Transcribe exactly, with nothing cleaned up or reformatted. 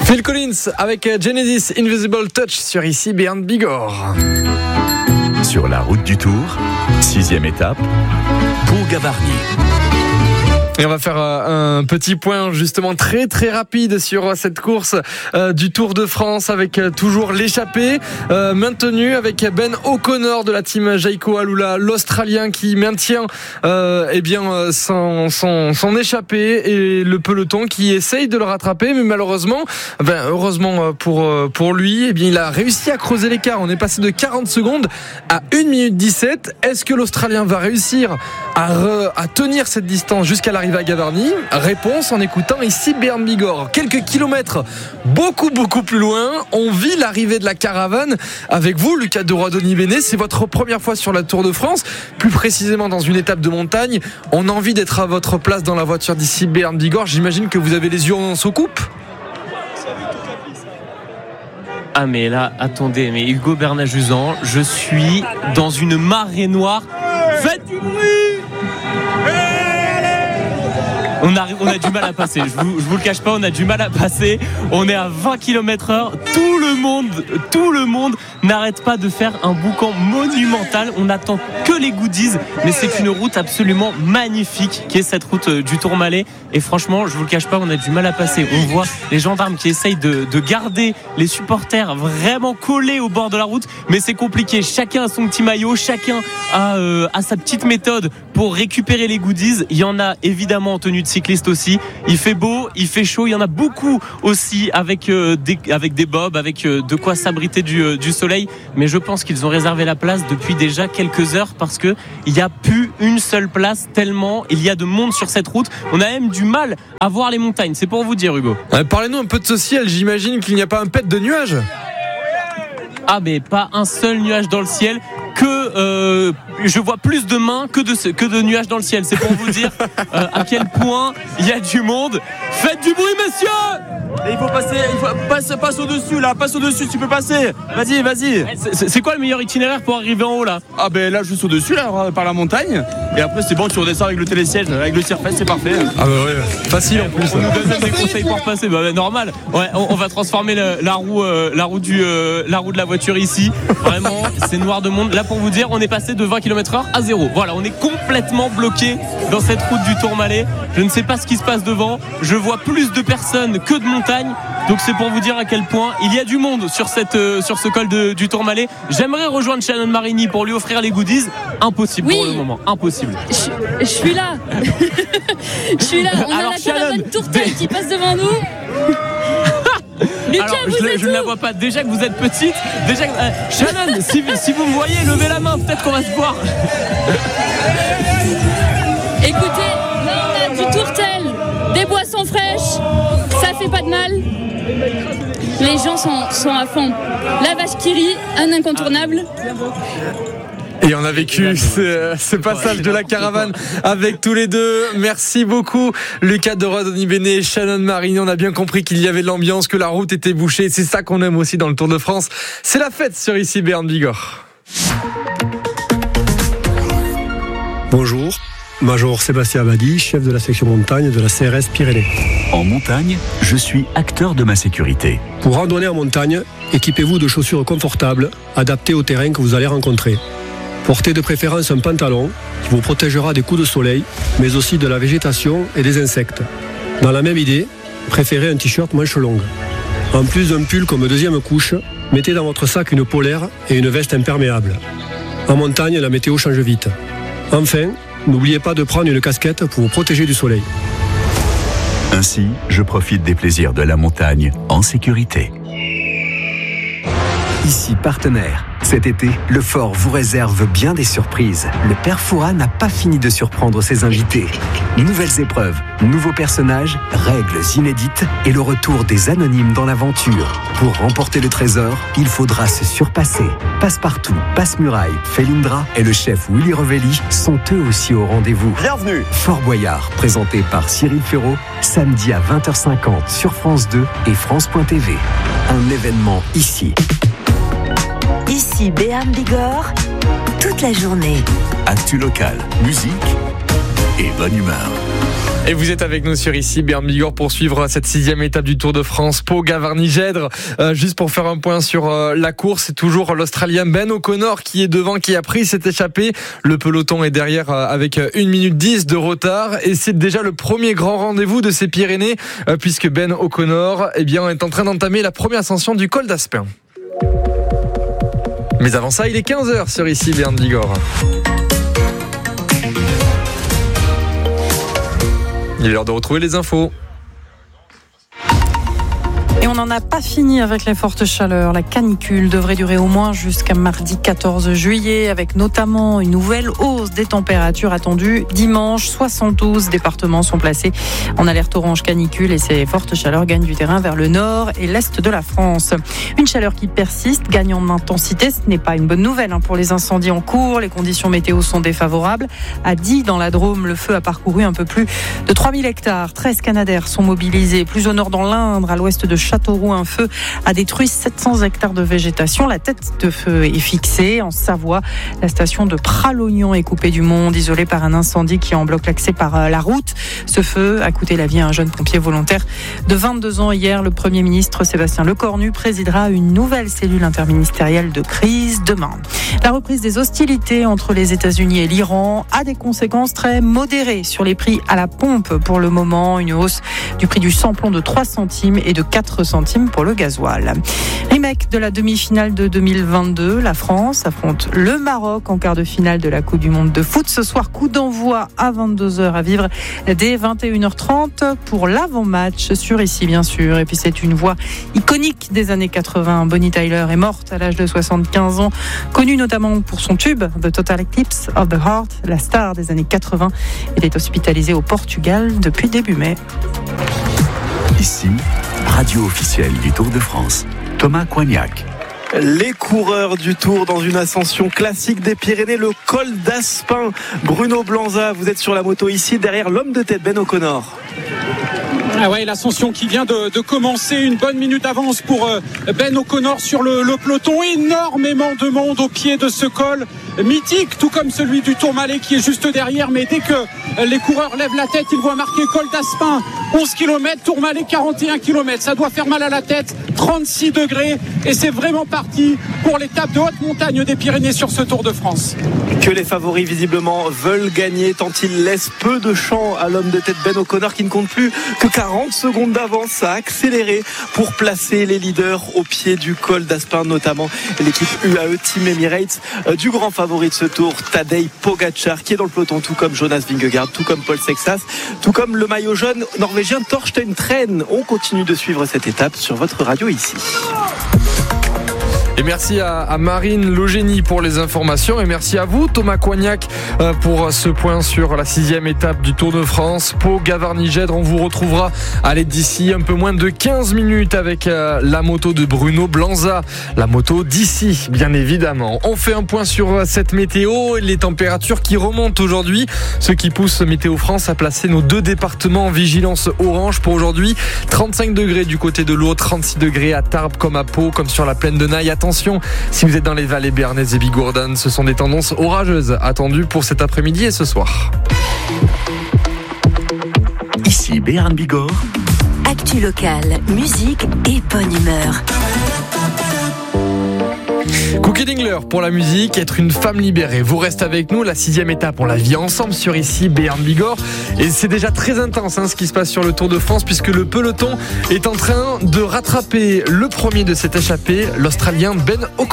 Phil Collins avec Genesis Invisible Touch sur ici Béarn Bigorre. Sur la route du Tour, sixième étape, Pont-Gavarnie. Et on va faire un petit point justement très très rapide sur cette course euh, du Tour de France avec euh, toujours l'échappée euh, maintenue avec Ben O'Connor de la team Jayco Alula, l'Australien qui maintient euh, eh bien son, son, son échappée et le peloton qui essaye de le rattraper, mais malheureusement, ben, heureusement pour, pour lui, eh bien, il a réussi à creuser l'écart. On est passé de quarante secondes à une minute dix-sept. Est-ce que l'Australien va réussir à, re, à tenir cette distance jusqu'à l'arrivée à Gavarnie? Réponse en écoutant ici Béarn Bigorre. Quelques kilomètres beaucoup beaucoup plus loin, on vit l'arrivée de la caravane avec vous, Lucas de Roy-Donny-Béné. C'est votre première fois sur la Tour de France, plus précisément dans une étape de montagne. On a envie d'être à votre place dans la voiture d'ici Béarn Bigorre. J'imagine que vous avez les yeux en soucoupe. Ah mais là, attendez, mais Hugo Bernat-Juzan, je suis dans une marée noire. Faites du bruit! On a, on a du mal à passer, je vous, je vous le cache pas, on a du mal à passer. On est à vingt kilomètres heure. Tout le monde, tout le monde n'arrête pas de faire un boucan monumental. On n'attend que les goodies, mais c'est une route absolument magnifique qui est cette route du Tourmalet. Et franchement, je vous le cache pas, on a du mal à passer. On voit les gendarmes qui essayent de, de garder les supporters vraiment collés au bord de la route, mais c'est compliqué. Chacun a son petit maillot, chacun a, euh, a sa petite méthode pour récupérer les goodies. Il y en a évidemment en tenue de cycliste aussi. Il fait beau, il fait chaud. Il y en a beaucoup aussi avec euh, des avec des bobs, avec euh, de quoi s'abriter du euh, du soleil. Mais je pense qu'ils ont réservé la place depuis déjà quelques heures parce que il y a plus une seule place tellement il y a de monde sur cette route. On a même du mal à voir les montagnes. C'est pour vous dire, Hugo. Ouais, parlez-nous un peu de ce ciel. J'imagine qu'il n'y a pas un pet de nuages. Ah mais pas un seul nuage dans le ciel. Que euh, je vois plus de mains que de, que de nuages dans le ciel. C'est pour vous dire euh, à quel point il y a du monde. Faites du bruit, messieurs! Et il faut passer, il faut, passe, passe au-dessus là, passe au-dessus, tu peux passer. Vas-y, vas-y. C'est, c'est quoi le meilleur itinéraire pour arriver en haut là? Ah ben là, juste au-dessus là, par la montagne. Et après, c'est bon, tu redescends avec le télésiège, avec le surface, c'est parfait. Ah bah ouais, facile en plus. On nous donne même des conseils pour passer, bah, bah normal. Ouais, on, on va transformer le, la roue, euh, la roue du, euh, la roue de la voiture ici. Vraiment, c'est noir de monde. Là, pour vous dire, on est passé de vingt kilomètres heure à zéro. Voilà, on est complètement bloqué dans cette route du Tourmalet. Je ne sais pas ce qui se passe devant. Je vois plus de personnes que de montagnes. Donc c'est pour vous dire à quel point il y a du monde sur, cette, euh, sur ce col de, du Tourmalet. J'aimerais rejoindre Shannon Marini pour lui offrir les goodies. Impossible oui. Pour le moment, impossible. Je, je suis là. Je suis là. On Alors, a la caravane Tourtel des... qui passe devant nous. Lucas, Alors, vous je, êtes je ne la vois pas. Déjà que vous êtes petite, déjà que, euh, Shannon, si, si vous me voyez, levez la main, peut-être qu'on va se voir. Écoutez, là on a du tourtel, des boissons fraîches, ça fait pas de mal. Les gens sont, sont à fond. La vache qui rit, un incontournable. Et on a vécu ce, ce passage de la caravane avec tous les deux. Merci beaucoup Lucas de Roy-Donny-Béné et Shannon Marini. On a bien compris qu'il y avait de l'ambiance, que la route était bouchée. C'est ça qu'on aime aussi dans le Tour de France. C'est la fête sur ici Béarn Bigorre. Bonjour, Major Sébastien Abadi, chef de la section montagne de la C R S Pyrénées. En montagne, je suis acteur de ma sécurité. Pour randonner en montagne, équipez-vous de chaussures confortables, adaptées au terrain que vous allez rencontrer. Portez de préférence un pantalon qui vous protégera des coups de soleil, mais aussi de la végétation et des insectes. Dans la même idée, préférez un t-shirt manche longue. En plus d'un pull comme deuxième couche, mettez dans votre sac une polaire et une veste imperméable. En montagne, la météo change vite. Enfin, n'oubliez pas de prendre une casquette pour vous protéger du soleil. Ainsi, je profite des plaisirs de la montagne en sécurité. Ici partenaire. Cet été, le Fort vous réserve bien des surprises. Le Père Fouras n'a pas fini de surprendre ses invités. Nouvelles épreuves, nouveaux personnages, règles inédites et le retour des anonymes dans l'aventure. Pour remporter le trésor, il faudra se surpasser. Passepartout, Passe-Muraille, Felindra et le chef Willy Revelli sont eux aussi au rendez-vous. Bienvenue. Fort Boyard, présenté par Cyril Ferraud, samedi à vingt heures cinquante sur France deux et France point T V. Un événement ici. Ici Béarn Bigorre, toute la journée. Actu local, musique et bonne humeur. Et vous êtes avec nous sur ici Béarn Bigorre pour suivre cette sixième étape du Tour de France, Pau Gavarnie-Gèdre. Euh, juste pour faire un point sur euh, la course, c'est toujours l'Australien Ben O'Connor qui est devant, qui a pris cette échappée. Le peloton est derrière euh, avec une minute dix de retard et c'est déjà le premier grand rendez-vous de ces Pyrénées euh, puisque Ben O'Connor eh bien, est en train d'entamer la première ascension du col d'Aspin. Mais avant ça, il est quinze heures sur ici Béarn Bigorre. Il est l'heure de retrouver les infos. Et on n'en a pas fini avec les fortes chaleurs. La canicule devrait durer au moins jusqu'à mardi quatorze juillet, avec notamment une nouvelle hausse des températures attendues dimanche. soixante-douze départements sont placés en alerte orange canicule et ces fortes chaleurs gagnent du terrain vers le nord et l'est de la France. Une chaleur qui persiste, gagne en intensité. Ce n'est pas une bonne nouvelle pour les incendies en cours. Les conditions météo sont défavorables. À Die, dans la Drôme, le feu a parcouru un peu plus de trois mille hectares. treize Canadaires sont mobilisés. Plus au nord, dans l'Indre, à l'ouest de Châteauroux, un feu a détruit sept cents hectares de végétation. La tête de feu est fixée. En Savoie, la station de Pralognon est coupée du monde, isolée par un incendie qui en bloque l'accès par la route. Ce feu a coûté la vie à un jeune pompier volontaire de vingt-deux ans. Hier, le Premier ministre Sébastien Lecornu présidera une nouvelle cellule interministérielle de crise demain. La reprise des hostilités entre les États-Unis et l'Iran a des conséquences très modérées sur les prix à la pompe. Pour le moment, une hausse du prix du samplon de trois centimes et de quatre centimes pour le gasoil. Remake de la demi-finale de deux mille vingt-deux, la France affronte le Maroc en quart de finale de la Coupe du Monde de foot. Ce soir, coup d'envoi à vingt-deux heures à vivre dès vingt et une heures trente pour l'avant-match sur ici bien sûr. Et puis c'est une voix iconique des années quatre-vingts. Bonnie Tyler est morte à l'âge de soixante-quinze ans, connue notamment pour son tube The Total Eclipse of the Heart. La star des années quatre-vingts, elle est hospitalisée au Portugal depuis début mai. Ici, radio officielle du Tour de France, Thomas Coignac. Les coureurs du Tour dans une ascension classique des Pyrénées, le col d'Aspin. Bruno Blanza, vous êtes sur la moto ici, derrière l'homme de tête Ben O'Connor. Ah ouais, l'ascension qui vient de, de commencer, une bonne minute d'avance pour Ben O'Connor sur le, le peloton. Énormément de monde au pied de ce col mythique, tout comme celui du Tourmalet qui est juste derrière. Mais dès que les coureurs lèvent la tête, ils voient marqué col d'Aspin, onze kilomètres, Tourmalet quarante et un kilomètres. Ça doit faire mal à la tête, trente-six degrés. Et c'est vraiment parti pour l'étape de haute montagne des Pyrénées sur ce Tour de France. Que les favoris visiblement veulent gagner tant ils laissent peu de champ à l'homme de tête Ben O'Connor qui ne compte plus que quarante secondes d'avance à accélérer pour placer les leaders au pied du col d'Aspin, notamment l'équipe U A E Team Emirates euh, du grand favori de ce tour, Tadej Pogacar, qui est dans le peloton, tout comme Jonas Vingegaard, tout comme Paul Sexas, tout comme le maillot jaune norvégien Torstein Tren. On continue de suivre cette étape sur votre radio ici. Et merci à, à Marine Logénie pour les informations et merci à vous Thomas Coignac euh, pour ce point sur la sixième étape du Tour de France. Pau Gavarnie-Gèdre, on vous retrouvera à l'aide d'ici un peu moins de quinze minutes avec euh, la moto de Bruno Blanza, la moto d'ici bien évidemment. On fait un point sur cette météo et les températures qui remontent aujourd'hui, ce qui pousse Météo France à placer nos deux départements en vigilance orange pour aujourd'hui. trente-cinq degrés du côté de l'eau, trente-six degrés à Tarbes comme à Pau, comme sur la plaine de Naï. Attention, si vous êtes dans les vallées béarnaises et bigourdanes, ce sont des tendances orageuses attendues pour cet après-midi et ce soir. Ici Béarn Bigorre. Actu locale, musique et bonne humeur. Cookie Dingler pour la musique, être une femme libérée. Vous restez avec nous, la sixième étape, on la vit ensemble sur ici Béarn Bigorre. Et c'est déjà très intense hein, ce qui se passe sur le Tour de France puisque le peloton est en train de rattraper le premier de cette échappée, l'Australien Ben O'Connor.